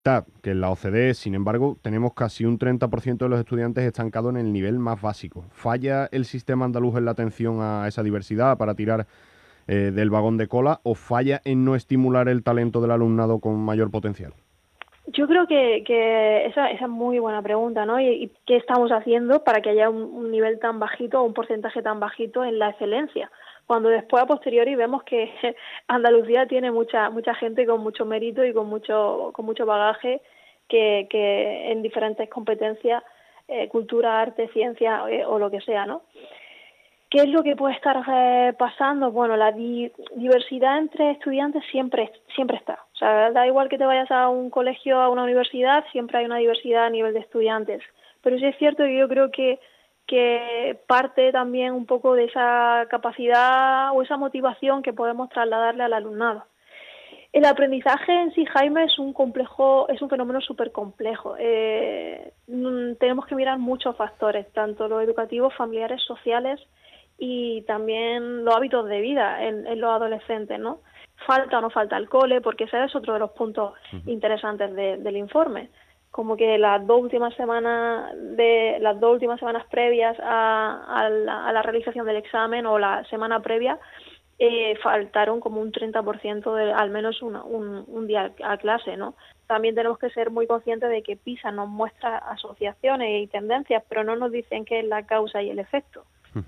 que en la OCDE. Sin embargo, tenemos casi un 30% de los estudiantes estancados en el nivel más básico. ¿Falla el sistema andaluz en la atención a esa diversidad para tirar del vagón de cola o falla en no estimular el talento del alumnado con mayor potencial? Yo creo que esa es muy buena pregunta, ¿no? ¿Y qué estamos haciendo para que haya un nivel tan bajito o un porcentaje tan bajito en la excelencia? Cuando después a posteriori vemos que Andalucía tiene mucha gente con mucho mérito y con mucho bagaje que en diferentes competencias, cultura, arte, ciencia o lo que sea, ¿no? ¿Qué es lo que puede estar pasando? Bueno, la diversidad entre estudiantes siempre está. O sea, da igual que te vayas a un colegio, a una universidad, siempre hay una diversidad a nivel de estudiantes. Pero sí es cierto que yo creo que parte también un poco de esa capacidad o esa motivación que podemos trasladarle al alumnado. El aprendizaje en sí, Jaime, es un fenómeno súper complejo. Tenemos que mirar muchos factores, tanto los educativos, familiares, sociales y también los hábitos de vida en los adolescentes, ¿no? Falta o no falta el cole, porque ese es otro de los puntos interesantes del informe. Como que las dos últimas semanas previas a la realización del examen o la semana previa, faltaron como un 30% de al menos un día a clase, ¿no? También tenemos que ser muy conscientes de que PISA nos muestra asociaciones y tendencias, pero no nos dicen qué es la causa y el efecto.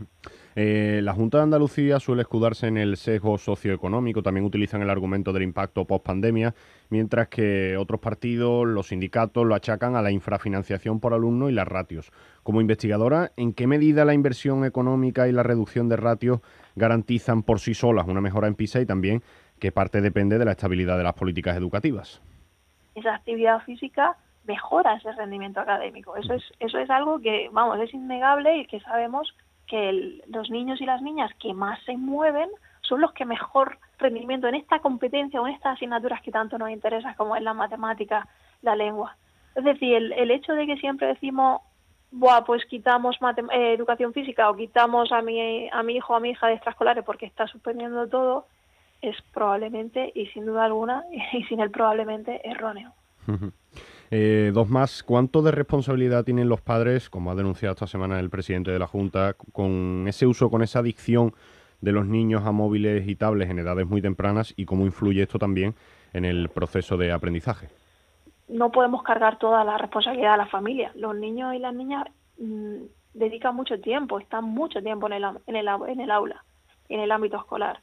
La Junta de Andalucía suele escudarse en el sesgo socioeconómico, también utilizan el argumento del impacto post-pandemia, mientras que otros partidos, los sindicatos, lo achacan a la infrafinanciación por alumno y las ratios. Como investigadora, ¿en qué medida la inversión económica y la reducción de ratios garantizan por sí solas una mejora en PISA y también qué parte depende de la estabilidad de las políticas educativas? Esa actividad física mejora ese rendimiento académico. Eso es algo que, vamos, es innegable y que sabemos que los niños y las niñas que más se mueven son los que mejor rendimiento en esta competencia o en estas asignaturas que tanto nos interesan, como es la matemática, la lengua. Es decir, el hecho de que siempre decimos, buah, pues quitamos educación física o quitamos a mi hijo o a mi hija de extraescolares porque está suspendiendo todo, es probablemente, y sin duda alguna, y sin el probablemente, erróneo. Dos más, ¿cuánto de responsabilidad tienen los padres, como ha denunciado esta semana el presidente de la Junta, con ese uso, con esa adicción de los niños a móviles y tablets en edades muy tempranas y cómo influye esto también en el proceso de aprendizaje? No podemos cargar toda la responsabilidad a la familia. Los niños y las niñas dedican mucho tiempo, están mucho tiempo en el aula, en el ámbito escolar.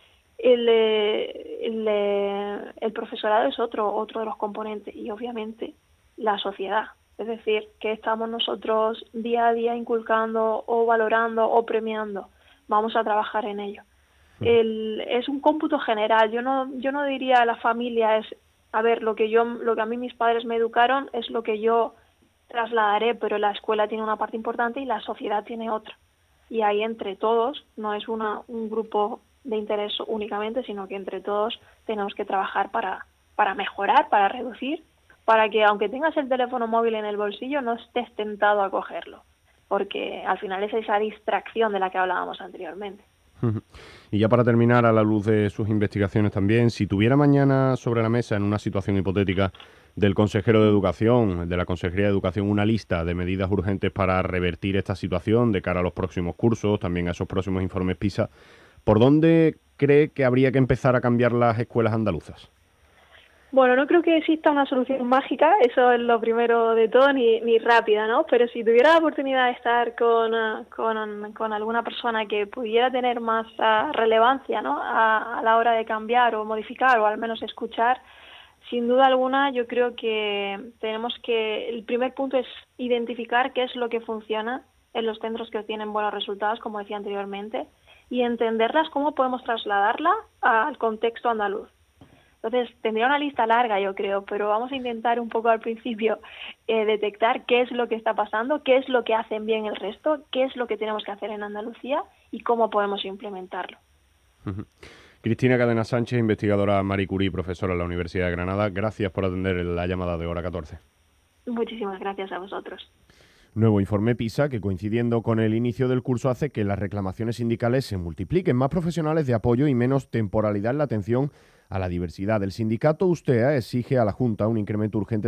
El profesorado es otro de los componentes y obviamente la sociedad. Es decir, que estamos nosotros día a día inculcando o valorando o premiando. Vamos a trabajar en ello. Es un cómputo general. Yo no diría a la familia es, a ver, lo que a mí mis padres me educaron es lo que yo trasladaré, pero la escuela tiene una parte importante y la sociedad tiene otra. Y ahí entre todos, no es un grupo de interés únicamente, sino que entre todos tenemos que trabajar para mejorar, para reducir, para que aunque tengas el teléfono móvil en el bolsillo no estés tentado a cogerlo, porque al final es esa distracción de la que hablábamos anteriormente. Y ya para terminar, a la luz de sus investigaciones también, si tuviera mañana sobre la mesa, en una situación hipotética, del consejero de Educación, de la Consejería de Educación, una lista de medidas urgentes para revertir esta situación de cara a los próximos cursos, también a esos próximos informes PISA, ¿por dónde cree que habría que empezar a cambiar las escuelas andaluzas? Bueno, no creo que exista una solución mágica, eso es lo primero de todo, ni rápida, ¿no? Pero si tuviera la oportunidad de estar con alguna persona que pudiera tener más relevancia, ¿no? A la hora de cambiar o modificar o al menos escuchar, sin duda alguna yo creo que el primer punto es identificar qué es lo que funciona en los centros que obtienen buenos resultados, como decía anteriormente, y entenderlas, cómo podemos trasladarla al contexto andaluz. Entonces, tendría una lista larga, yo creo, pero vamos a intentar un poco al principio detectar qué es lo que está pasando, qué es lo que hacen bien el resto, qué es lo que tenemos que hacer en Andalucía y cómo podemos implementarlo. Cristina Cadena Sánchez, investigadora Marie Curie, profesora en la Universidad de Granada, gracias por atender la llamada de Hora 14. Muchísimas gracias a vosotros. Nuevo informe PISA que, coincidiendo con el inicio del curso, hace que las reclamaciones sindicales se multipliquen, más profesionales de apoyo y menos temporalidad en la atención a la diversidad. El sindicato Ustea exige a la Junta un incremento urgente